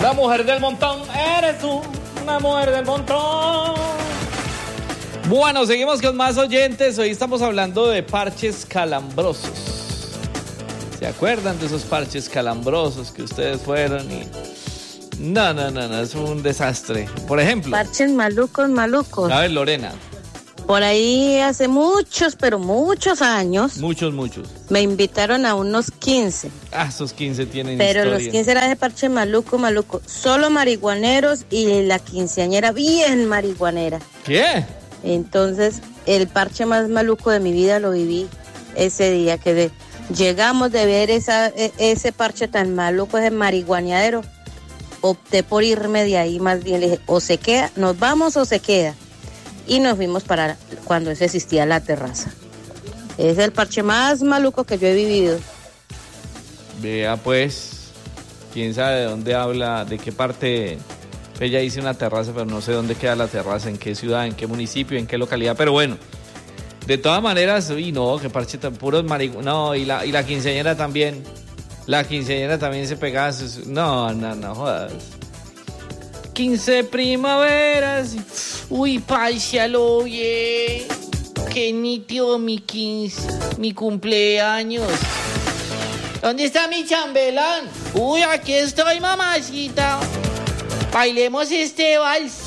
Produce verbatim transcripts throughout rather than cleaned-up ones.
La mujer del montón, eres tú, una mujer del montón. Bueno, seguimos con más oyentes. Hoy estamos hablando de parches calambrosos. ¿Se acuerdan de esos parches calambrosos que ustedes fueron y... No, no, no, no, es un desastre. Por ejemplo... Parches malucos, malucos. A ver, Lorena. Por ahí hace muchos, pero muchos años. Muchos, muchos. Me invitaron a unos quince. Ah, esos quince tienen pero historia. Pero los quince era de parche maluco, maluco. Solo marihuaneros y la quinceañera bien marihuanera. ¿Qué? Entonces, el parche más maluco de mi vida lo viví ese día que de, llegamos de ver esa, ese parche tan maluco, ese marihuaneadero. Opté por irme de ahí, más bien le dije, o se queda, nos vamos o se queda. Y nos fuimos para cuando eso existía la terraza. Es el parche más maluco que yo he vivido. Vea pues, quién sabe de dónde habla, de qué parte. Ella dice una terraza, pero no sé dónde queda la terraza, en qué ciudad, en qué municipio, en qué localidad. Pero bueno, de todas maneras, uy no, qué parche tan puros marihuanos. No, y la, y la quinceañera también. La quinceañera también se pegaba sus... No, no, no jodas. quince primaveras. Uy, párcialo, oye. Qué nítido mi quince, mi cumpleaños. ¿Dónde está mi chambelán? Uy, aquí estoy, mamacita. Bailemos este vals.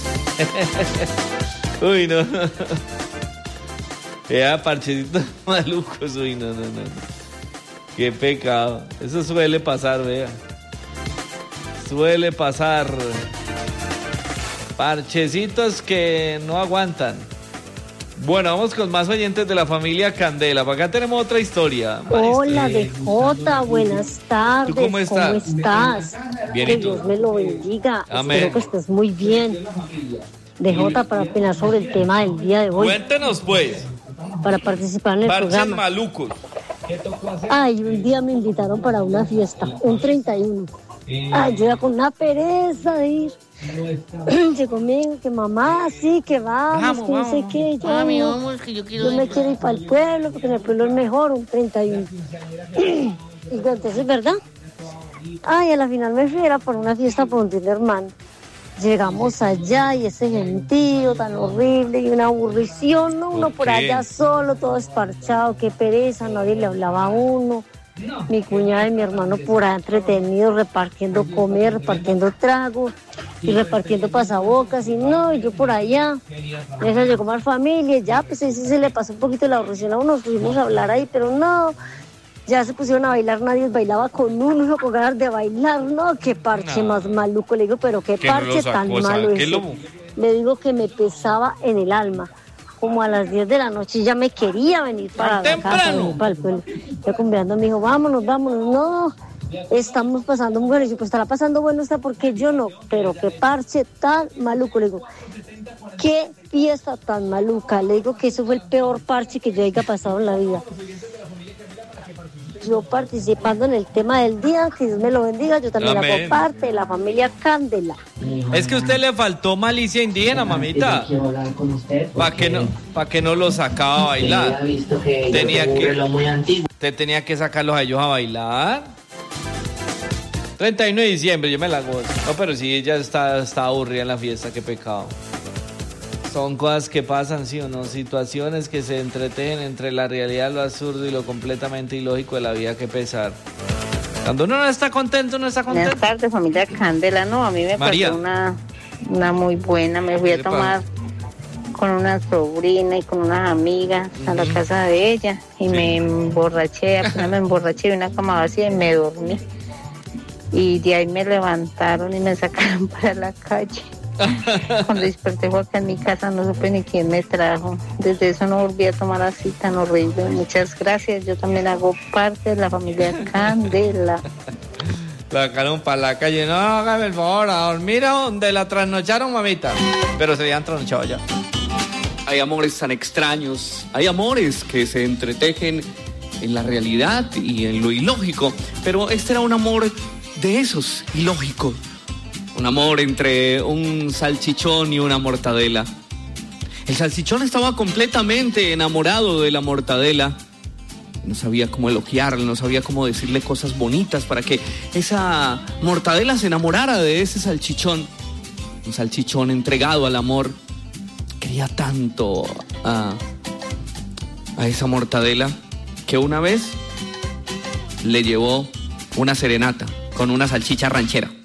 Uy, no. Ya, parchecitos malucos. Uy, no, no, no. Qué pecado. Eso suele pasar, vea. Suele pasar. Parchecitos que no aguantan. Bueno, vamos con más oyentes de la familia Candela. Por acá tenemos otra historia. Hola, D J, buenas tardes. ¿Tú cómo estás? ¿Cómo estás? Bien, que ¿y tú? Dios me lo bendiga. Amén. Espero que estés muy bien. D J, para opinar sobre el tema del día de hoy. Cuéntenos, pues. Para participar en el Parches programa. malucos. Ay, un día me invitaron para una fiesta, un treinta y uno. Ay, yo iba con una pereza de ir. Llegó mi que mamá, sí, que vamos, Vamos, que no sé vamos. qué. Yo, Mami, vamos, que yo quiero yo me ir. quiero ir para el pueblo, porque en el pueblo es mejor, un treinta y uno. Y yo, entonces, ¿verdad? Ay, a la final me fui, era por una fiesta por un hermano. Llegamos allá y ese gentío tan horrible y una aburrición, ¿no? Uno por Ok. allá solo, todo esparchado, qué pereza, nadie le hablaba a uno. Mi cuñada y mi hermano por ahí entretenidos, repartiendo comer, repartiendo trago y repartiendo pasabocas y no, y yo por allá. Esa llegó más familia, ya pues sí se le pasó un poquito la aburrición a uno, nos fuimos a hablar ahí, pero no, ya se pusieron a bailar, nadie bailaba con uno, uno con ganas de bailar, no, qué parche No. más maluco, le digo, pero qué Que no parche lo sacó, tan ¿sabe malo qué ese. lo- Le digo que me pesaba en el alma. Como a las diez de la noche ya me quería venir para Tan la casa, temprano. venir para el pueblo. Yo convidando me dijo, vámonos, vámonos. No, estamos pasando bueno. Y yo, pues estará pasando bueno esta porque yo no. Pero qué parche tan maluco. Le digo, qué fiesta tan maluca. Le digo que eso fue el peor parche que yo haya pasado en la vida. Yo participando en el tema del día, que Dios me lo bendiga, yo también Amén. hago parte de la familia Candela. Es que a usted le faltó malicia indígena, mamita. ¿Para que no, pa' que no lo sacaba a bailar? Tenía que, usted tenía que sacarlos a ellos a bailar. treinta y uno de diciembre, yo me la gozo. No, pero sí, ella está, está aburrida en la fiesta, qué pecado. Son cosas que pasan, sí o no, situaciones que se entretejen entre la realidad, lo absurdo y lo completamente ilógico de la vida, que pesar. Cuando uno no está contento, no está Buenas contento. tardes, familia Candela. No, a mí me María. pasó una, una muy buena. Me fui ¿Qué a le tomar con una sobrina y con unas amigas a la casa de ella y me emborraché, apenas me emborraché de una cama vacía y me dormí. Y de ahí me levantaron y me sacaron para la calle. Cuando desperté fue acá en mi casa, no supe ni quién me trajo. Desde eso no volví a tomar así tan horrible. Muchas gracias. Yo también hago parte de la familia Candela. La sacaron para la calle. No, hágame el favor, a dormir a donde la trasnocharon, mamita. Pero se habían trasnochado ya. Hay amores tan extraños, hay amores que se entretejen en la realidad y en lo ilógico, pero este era un amor de esos, ilógico. Un amor entre un salchichón y una mortadela. El salchichón estaba completamente enamorado de la mortadela No sabía cómo elogiarle, no sabía cómo decirle cosas bonitas para que esa Mortadela se enamorara de ese salchichón. Un salchichón entregado al amor. Quería tanto a, a esa Mortadela que una vez le llevó una serenata con una salchicha ranchera.